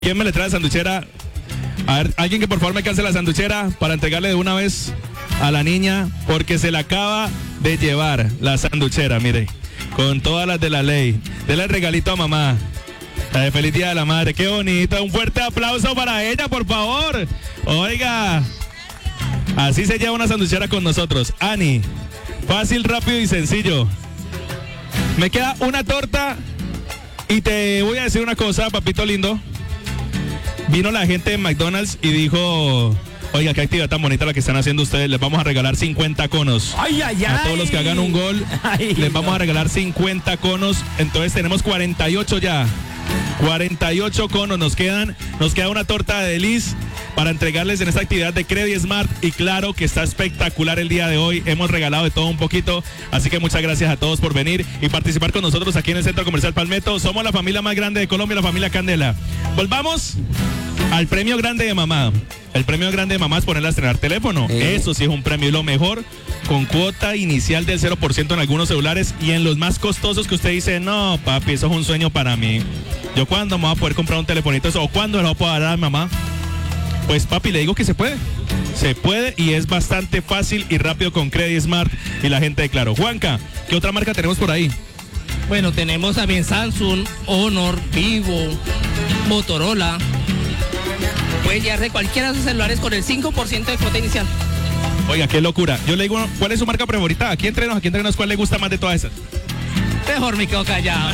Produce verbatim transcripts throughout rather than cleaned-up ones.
¿Quién me le trae sanduchera? A ver, alguien que por favor me canse la sanduchera para entregarle de una vez a la niña, porque se la acaba de llevar la sanduchera, mire, con todas las de la ley. Dele el regalito a mamá. Eh, feliz Día de la Madre, qué bonito. Un fuerte aplauso para ella, por favor. Oiga, así se lleva una sanduchera con nosotros. Ani, fácil, rápido y sencillo. Me queda una torta y te voy a decir una cosa, papito lindo. Vino la gente de McDonald's y dijo: oiga, qué actividad tan bonita la que están haciendo ustedes. Les vamos a regalar cincuenta conos. Ay, ay, ay. A todos los que hagan un gol, ay, les vamos no. a regalar cincuenta conos. Entonces tenemos cuarenta y ocho ya. cuarenta y ocho conos nos quedan. Nos queda una torta de Delis para entregarles en esta actividad de Credit Smart. Y claro que está espectacular el día de hoy. Hemos regalado de todo un poquito. Así que muchas gracias a todos por venir y participar con nosotros aquí en el Centro Comercial Palmetto. Somos la familia más grande de Colombia, la familia Candela. Volvamos al premio grande de mamá. El premio grande de mamá es ponerla a estrenar teléfono. Eh. Eso sí es un premio y lo mejor, con cuota inicial del cero por ciento en algunos celulares, y en los más costosos que usted dice: no, papi, eso es un sueño para mí. ¿Yo cuándo me voy a poder comprar un telefonito eso? ¿O cuándo se lo voy a dar a mi mamá? Pues papi, le digo que se puede. Se puede y es bastante fácil y rápido con Credit Smart y la gente de Claro. Juanca, ¿qué otra marca tenemos por ahí? Bueno, tenemos también Samsung, Honor, Vivo, Motorola. Pueden llevarse cualquiera de sus celulares con el cinco por ciento de cuota inicial. Oiga, qué locura. Yo le digo, ¿cuál es su marca favorita? Aquí entre nos, aquí entre nos, ¿cuál le gusta más de todas esas? Mejor me quedo callado.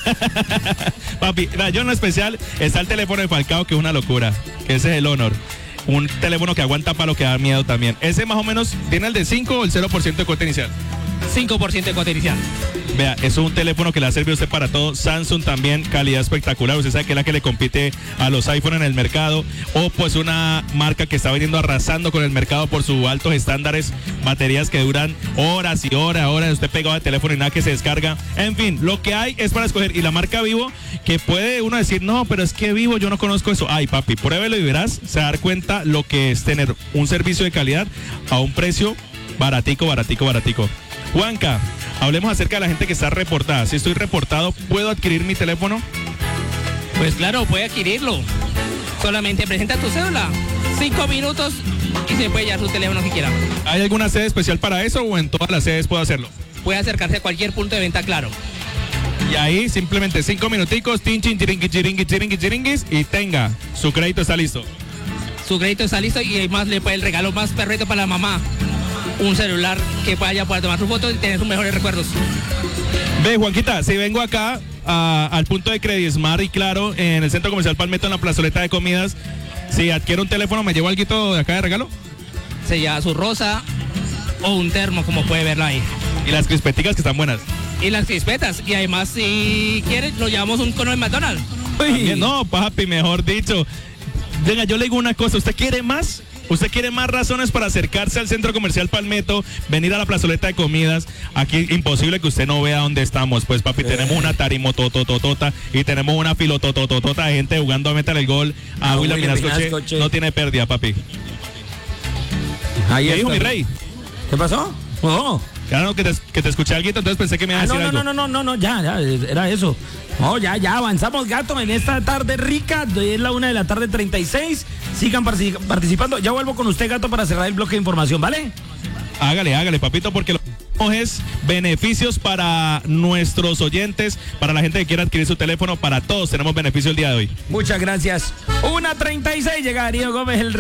Papi, yo en lo especial está el teléfono de Falcao, que es una locura, que ese es el Honor. Un teléfono que aguanta para lo que da miedo también. Ese más o menos tiene el de cinco o el cero por ciento de cuota inicial. cinco por ciento de cuota inicial. Vea, eso es un teléfono que le ha servido a usted para todo. Samsung también, calidad espectacular. Usted sabe que es la que le compite a los iPhone en el mercado. O pues una marca que está viniendo arrasando con el mercado por sus altos estándares. Baterías que duran horas y horas, horas. Usted pegado al teléfono y nada que se descarga. En fin, lo que hay es para escoger. Y la marca Vivo, que puede uno decir: no, pero es que Vivo, yo no conozco eso. Ay, papi, pruébelo y verás. Se va a dar cuenta lo que es tener un servicio de calidad a un precio baratico, baratico, baratico. Juanca, hablemos acerca de la gente que está reportada. Si estoy reportado, ¿puedo adquirir mi teléfono? Pues claro, puede adquirirlo. Solamente presenta tu cédula, cinco minutos y se puede llevar su teléfono que quiera. ¿Hay alguna sede especial para eso o en todas las sedes puedo hacerlo? Puede acercarse a cualquier punto de venta Claro. Y ahí simplemente cinco minuticos, tin, chin, chiringui, chiringui, chiringui, chiringuis, y tenga, su crédito está listo. Su crédito está listo y además le puede el regalo más perfecto para la mamá. Un celular que vaya para tomar sus fotos y tener sus mejores recuerdos. Ve, Juanquita, si vengo acá a, al punto de Credit Smart y Claro, en el Centro Comercial Palmetto, en la plazoleta de comidas, si adquiero un teléfono, ¿me llevo algo de acá de regalo? Se lleva su rosa o un termo, como puede verlo ahí. Y las crispeticas que están buenas. Y las crispetas. Y además, si quiere, lo llevamos un cono de McDonald's. También, no, papi, mejor dicho. Venga, yo le digo una cosa, ¿usted quiere más? ¿Usted quiere más razones para acercarse al Centro Comercial Palmetto, venir a la plazoleta de comidas? Aquí imposible que usted no vea dónde estamos. Pues papi, eh. tenemos una tarimotototota y tenemos una filotototota de gente jugando a meter el gol a Ah, William William Vinascoche. Vinascoche. No tiene pérdida, papi. Ahí ¿Qué dijo está. mi rey? ¿Qué pasó? No. Claro que te, que te escuché algo, entonces pensé que me iba a Ah, decir no, no, algo. no, no, no, no, ya, ya, era eso. No, ya, ya, avanzamos, gato, en esta tarde rica. Es la una de la tarde, treinta y seis. Sigan partici- participando. Ya vuelvo con usted, gato, para cerrar el bloque de información, ¿vale? Hágale, hágale, papito, porque lo que es beneficios para nuestros oyentes, para la gente que quiera adquirir su teléfono, para todos tenemos beneficio el día de hoy. Muchas gracias. una treinta y seis, llega Darío Gómez, el